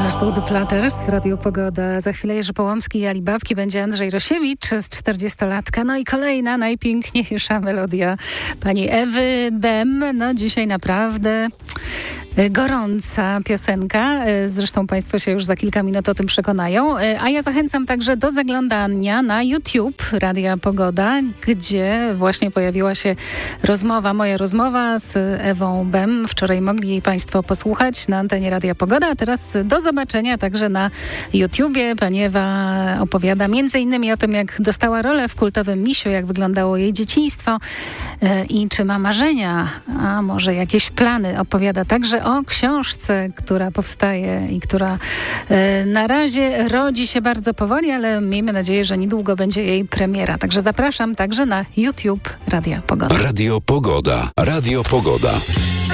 Zespół The Platters, Radio Pogoda. Za chwilę Jerzy Połomski i Ali Babki, będzie Andrzej Rosiewicz z 40-latka. No i kolejna, najpiękniejsza melodia pani Ewy Bem. No dzisiaj naprawdę gorąca piosenka. Zresztą Państwo się już za kilka minut o tym przekonają. A ja zachęcam także do zaglądania na YouTube Radia Pogoda, gdzie właśnie pojawiła się moja rozmowa z Ewą Bem. Wczoraj mogli jej Państwo posłuchać na antenie Radia Pogoda, a teraz do zobaczenia także na YouTubie. Pani Ewa opowiada m.in. o tym, jak dostała rolę w kultowym Misiu, jak wyglądało jej dzieciństwo i czy ma marzenia, a może jakieś plany. Opowiada także o książce, która powstaje i która na razie rodzi się bardzo powoli, ale miejmy nadzieję, że niedługo będzie jej premiera. Także zapraszam także na YouTube Radia Pogoda. Radio Pogoda. Radio Pogoda.